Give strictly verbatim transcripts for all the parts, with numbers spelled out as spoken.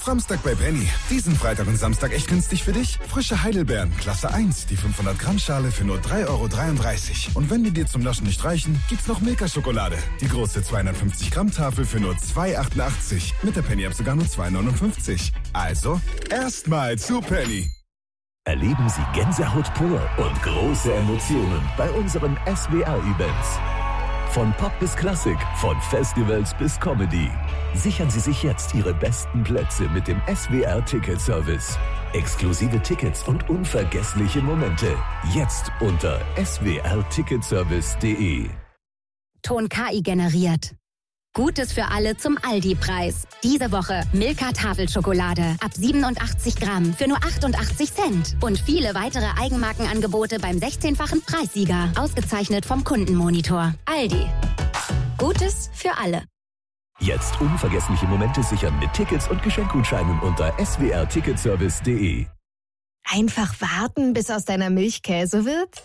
Samstag bei Penny. Diesen Freitag und Samstag echt günstig für dich? Frische Heidelbeeren, Klasse eins, die fünfhundert Gramm Schale für nur drei Euro dreiunddreißig. Und wenn die dir zum Naschen nicht reichen, gibt's noch Milka-Schokolade. Die große zweihundertfünfzig Gramm Tafel für nur zwei Euro achtundachtzig. Mit der Penny-App sogar nur zwei Euro neunundfünfzig. Also, erstmal zu Penny. Erleben Sie Gänsehaut pur und große Emotionen bei unseren S W R-Events. Von Pop bis Klassik, von Festivals bis Comedy. Sichern Sie sich jetzt Ihre besten Plätze mit dem S W R-Ticket-Service. Exklusive Tickets und unvergessliche Momente. Jetzt unter s w r ticketservice punkt d e. Ton K I generiert. Gutes für alle zum Aldi-Preis. Diese Woche Milka Tafelschokolade ab siebenundachtzig Gramm für nur achtundachtzig Cent. Und viele weitere Eigenmarkenangebote beim sechzehnfachen Preissieger. Ausgezeichnet vom Kundenmonitor. Aldi. Gutes für alle. Jetzt unvergessliche Momente sichern mit Tickets und Geschenkgutscheinen unter s w r ticketservice punkt d e. Einfach warten, bis aus deiner Milch Käse wird?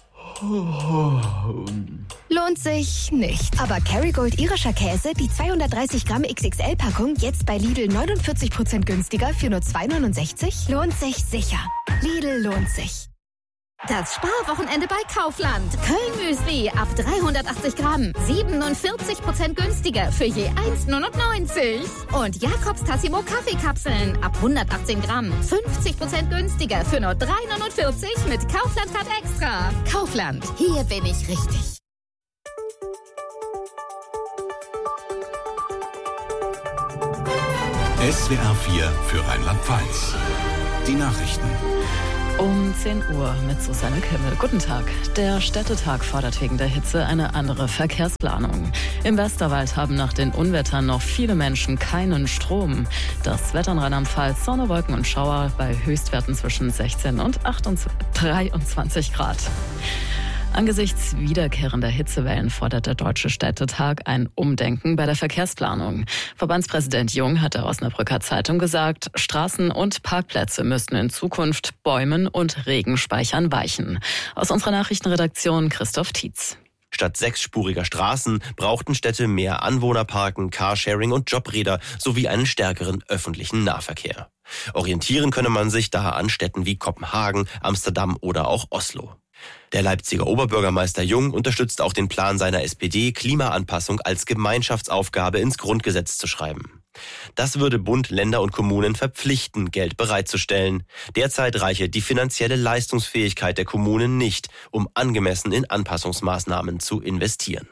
Lohnt sich nicht. Aber Kerrygold irischer Käse, die zweihundertdreißig Gramm X X L-Packung, jetzt bei Lidl neunundvierzig Prozent günstiger für nur zwei Euro neunundsechzig? Lohnt sich sicher. Lidl lohnt sich. Das Sparwochenende bei Kaufland. Köln-Müsli ab dreihundertachtzig Gramm. siebenundvierzig Prozent günstiger für je eins Euro neunundneunzig. Und Jakobs Tassimo Kaffeekapseln ab hundertachtzehn Gramm. fünfzig Prozent günstiger für nur drei Euro neunundvierzig mit Kaufland-Card extra. Kaufland. Hier bin ich richtig. S W R vier für Rheinland-Pfalz. Die Nachrichten. Um zehn Uhr mit Susanne Kimmel. Guten Tag. Der Städtetag fordert wegen der Hitze eine andere Verkehrsplanung. Im Westerwald haben nach den Unwettern noch viele Menschen keinen Strom. Das Wetter in Rheinland-Pfalz, Sonne, Wolken und Schauer bei Höchstwerten zwischen sechzehn und dreiundzwanzig Grad. Angesichts wiederkehrender Hitzewellen fordert der Deutsche Städtetag ein Umdenken bei der Verkehrsplanung. Verbandspräsident Jung hat der Osnabrücker Zeitung gesagt, Straßen und Parkplätze müssten in Zukunft Bäumen und Regenspeichern weichen. Aus unserer Nachrichtenredaktion Christoph Tietz. Statt sechsspuriger Straßen brauchten Städte mehr Anwohnerparken, Carsharing und Jobräder sowie einen stärkeren öffentlichen Nahverkehr. Orientieren könne man sich daher an Städten wie Kopenhagen, Amsterdam oder auch Oslo. Der Leipziger Oberbürgermeister Jung unterstützt auch den Plan seiner S P D, Klimaanpassung als Gemeinschaftsaufgabe ins Grundgesetz zu schreiben. Das würde Bund, Länder und Kommunen verpflichten, Geld bereitzustellen. Derzeit reiche die finanzielle Leistungsfähigkeit der Kommunen nicht, um angemessen in Anpassungsmaßnahmen zu investieren.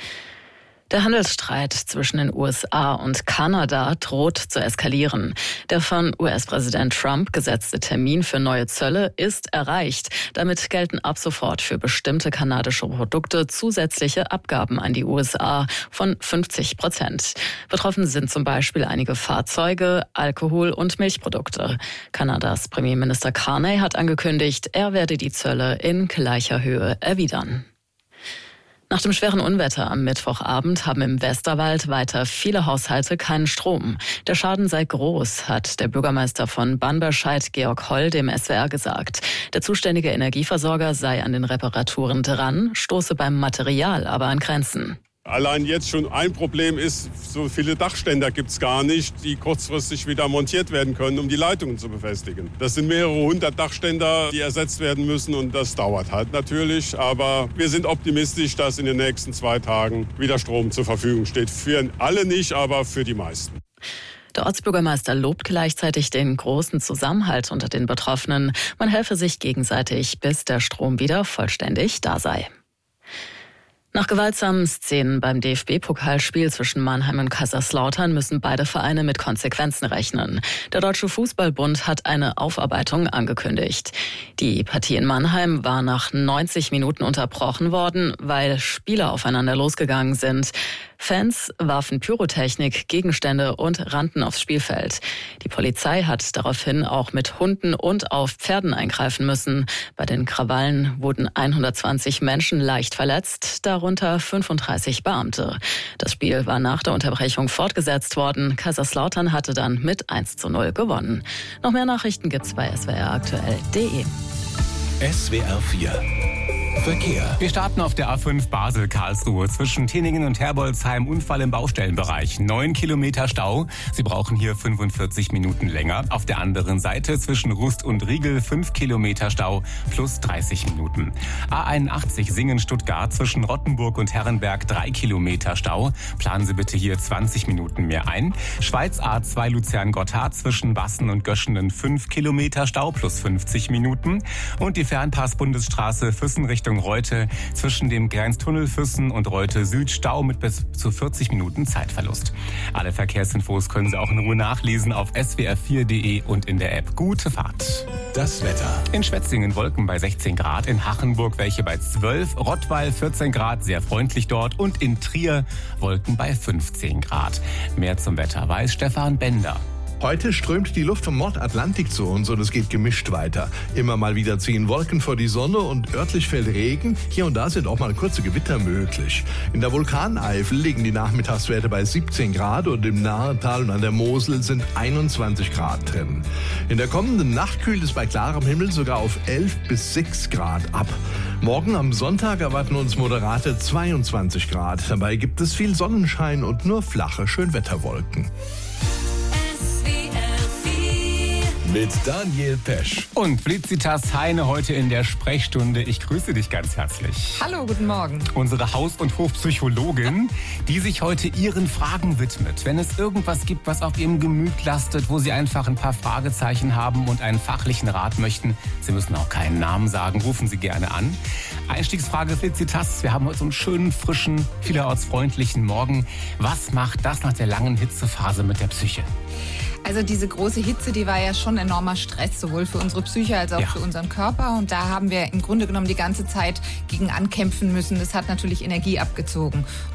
Der Handelsstreit zwischen den U S A und Kanada droht zu eskalieren. Der von U S-Präsident Trump gesetzte Termin für neue Zölle ist erreicht. Damit gelten ab sofort für bestimmte kanadische Produkte zusätzliche Abgaben an die U S A von fünfzig Prozent. Betroffen sind zum Beispiel einige Fahrzeuge, Alkohol und Milchprodukte. Kanadas Premierminister Carney hat angekündigt, er werde die Zölle in gleicher Höhe erwidern. Nach dem schweren Unwetter am Mittwochabend haben im Westerwald weiter viele Haushalte keinen Strom. Der Schaden sei groß, hat der Bürgermeister von Banberscheid, Georg Holl, dem S W R gesagt. Der zuständige Energieversorger sei an den Reparaturen dran, stoße beim Material aber an Grenzen. Allein jetzt schon ein Problem ist, so viele Dachständer gibt es gar nicht, die kurzfristig wieder montiert werden können, um die Leitungen zu befestigen. Das sind mehrere hundert Dachständer, die ersetzt werden müssen und das dauert halt natürlich. Aber wir sind optimistisch, dass in den nächsten zwei Tagen wieder Strom zur Verfügung steht. Für alle nicht, aber für die meisten. Der Ortsbürgermeister lobt gleichzeitig den großen Zusammenhalt unter den Betroffenen. Man helfe sich gegenseitig, bis der Strom wieder vollständig da sei. Nach gewaltsamen Szenen beim D F B-Pokalspiel zwischen Mannheim und Kaiserslautern müssen beide Vereine mit Konsequenzen rechnen. Der Deutsche Fußballbund hat eine Aufarbeitung angekündigt. Die Partie in Mannheim war nach neunzig Minuten unterbrochen worden, weil Spieler aufeinander losgegangen sind. Fans warfen Pyrotechnik, Gegenstände und rannten aufs Spielfeld. Die Polizei hat daraufhin auch mit Hunden und auf Pferden eingreifen müssen. Bei den Krawallen wurden hundertzwanzig Menschen leicht verletzt, darunter fünfunddreißig Beamte. Das Spiel war nach der Unterbrechung fortgesetzt worden. Kaiserslautern hatte dann mit eins zu null gewonnen. Noch mehr Nachrichten gibt's bei s w r aktuell punkt d e. S W R vier Verkehr. Wir starten auf der A fünf Basel-Karlsruhe zwischen Tinningen und Herbolzheim. Unfall im Baustellenbereich. Neun Kilometer Stau. Sie brauchen hier fünfundvierzig Minuten länger. Auf der anderen Seite zwischen Rust und Riegel fünf Kilometer Stau plus dreißig Minuten. A einundachtzig Singen-Stuttgart zwischen Rottenburg und Herrenberg drei Kilometer Stau. Planen Sie bitte hier zwanzig Minuten mehr ein. Schweiz A zwei Luzern-Gotthard zwischen Bassen und Göschenen fünf Kilometer Stau plus fünfzig Minuten. Und die Fernpass-Bundesstraße Füssen Richtung Reute zwischen dem Grenztunnel Füssen und Reute Süd Stau mit bis zu vierzig Minuten Zeitverlust. Alle Verkehrsinfos können Sie auch in Ruhe nachlesen auf s w r vier punkt d e und in der App. Gute Fahrt. Das Wetter. In Schwetzingen Wolken bei sechzehn Grad, in Hachenburg welche bei zwölf, Rottweil vierzehn Grad, sehr freundlich dort, und in Trier Wolken bei fünfzehn Grad. Mehr zum Wetter weiß Stefan Bender. Heute strömt die Luft vom Nordatlantik zu uns und es geht gemischt weiter. Immer mal wieder ziehen Wolken vor die Sonne und örtlich fällt Regen. Hier und da sind auch mal kurze Gewitter möglich. In der Vulkaneifel liegen die Nachmittagswerte bei siebzehn Grad und im Nahetal und an der Mosel sind einundzwanzig Grad drin. In der kommenden Nacht kühlt es bei klarem Himmel sogar auf elf bis sechs Grad ab. Morgen am Sonntag erwarten uns moderate zweiundzwanzig Grad. Dabei gibt es viel Sonnenschein und nur flache Schönwetterwolken. Mit Daniel Pesch. Und Felicitas Heine heute in der Sprechstunde. Ich grüße dich ganz herzlich. Hallo, guten Morgen. Unsere Haus- und Hofpsychologin, die sich heute Ihren Fragen widmet. Wenn es irgendwas gibt, was auf Ihrem Gemüt lastet, wo Sie einfach ein paar Fragezeichen haben und einen fachlichen Rat möchten, Sie müssen auch keinen Namen sagen, rufen Sie gerne an. Einstiegsfrage, Felicitas. Wir haben heute so einen schönen, frischen, vielerorts freundlichen Morgen. Was macht das nach der langen Hitzephase mit der Psyche? Also diese große Hitze, die war ja schon enormer Stress, sowohl für unsere Psyche als auch ja. für unseren Körper. Und da haben wir im Grunde genommen die ganze Zeit gegen ankämpfen müssen. Das hat natürlich Energie abgezogen.